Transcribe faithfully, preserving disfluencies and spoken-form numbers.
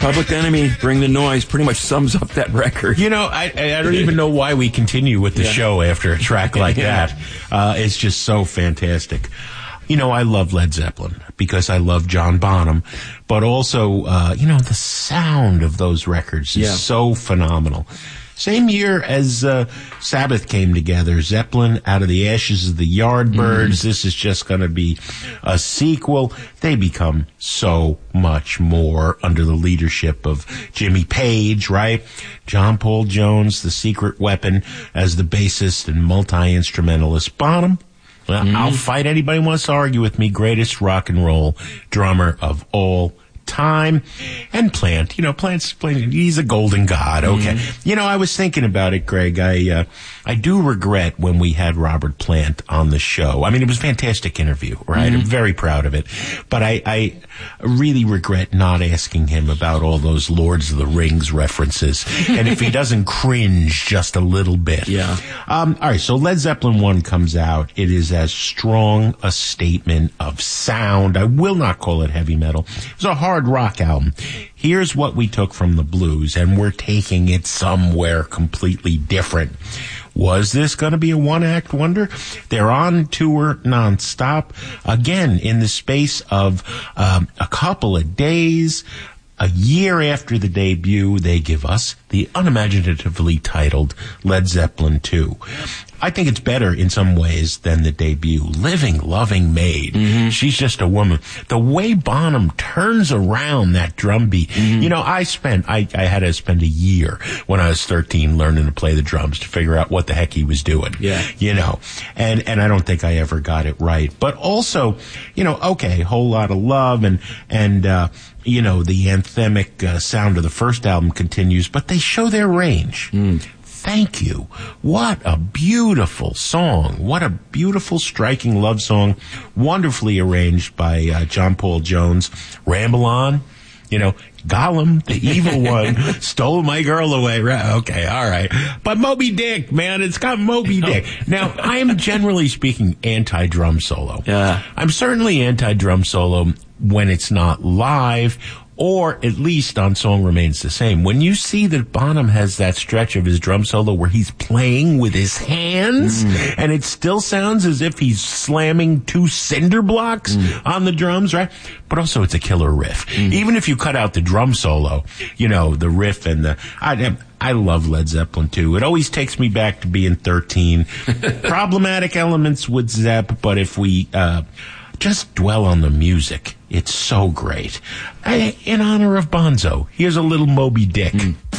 Public Enemy, Bring the Noise, pretty much sums up that record. You know, I, I don't even know why we continue with the yeah. show after a track like yeah. that. Uh, it's just so fantastic. You know, I love Led Zeppelin because I love John Bonham, but also, uh, you know, the sound of those records is yeah. so phenomenal. Same year as uh, Sabbath came together, Zeppelin, Out of the Ashes of the Yardbirds. Mm. This is just going to be a sequel. They become so much more under the leadership of Jimmy Page, right? John Paul Jones, the Secret Weapon, as the bassist and multi-instrumentalist. Bonham, well, mm. I'll fight anybody who wants to argue with me. Greatest rock and roll drummer of all time. And Plant, you know, Plant's playing, he's a golden god. Okay. Mm. You know, I was thinking about it, Greg. I, uh, I do regret when we had Robert Plant on the show. I mean, it was a fantastic interview, right? Mm. I'm very proud of it. But I, I really regret not asking him about all those Lords of the Rings references. And if he doesn't cringe just a little bit. Yeah. Um, all right. So Led Zeppelin one comes out. It is as strong a statement of sound. I will not call it heavy metal. It's a hard rock album. Here's what we took from the blues, and we're taking it somewhere completely different. Was this going to be a one-act wonder? They're on tour nonstop. Again, in the space of um, a couple of days, a year after the debut, they give us the unimaginatively titled Led Zeppelin two. I think it's better in some ways than the debut. Living, loving maid. Mm-hmm. She's just a woman. The way Bonham turns around that drum beat. Mm-hmm. You know, I spent, I, I had to spend a year when I was thirteen learning to play the drums to figure out what the heck he was doing. Yeah. You know, and, and I don't think I ever got it right. But also, you know, okay, Whole Lot of Love and, and, uh, you know, the anthemic uh, sound of the first album continues, but they show their range. Mm. Thank You. What a beautiful song. What a beautiful, striking love song. Wonderfully arranged by uh, John Paul Jones. Ramble On. You know, Gollum, the evil one, stole my girl away. Okay, all right. But Moby Dick, man, it's got Moby Dick. Now, I am generally speaking anti-drum solo. Yeah. I'm certainly anti-drum solo when it's not live, or at least on Song Remains the Same. When you see that Bonham has that stretch of his drum solo where he's playing with his hands, mm. and it still sounds as if he's slamming two cinder blocks mm. on the drums, right? But also it's a killer riff. Mm. Even if you cut out the drum solo, you know, the riff and the... I, I love Led Zeppelin too. It always takes me back to being thirteen. Problematic elements with Zepp, but if we... uh just dwell on the music. It's so great. I, in honor of Bonzo, here's a little Moby Dick. Mm.